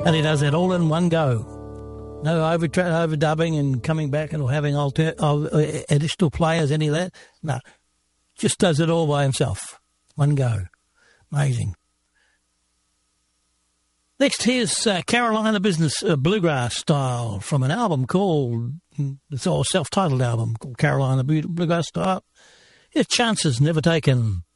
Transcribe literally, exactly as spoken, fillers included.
And he does that all in one go. No over overdubbing and coming back and having alter, uh, additional players, any of that. No, just does it all by himself. One go. Amazing. Next, here's uh, Carolina Business uh, Bluegrass Style from an album called, it's all self-titled album called Carolina Bluegrass Style. Here's Chances Never Taken.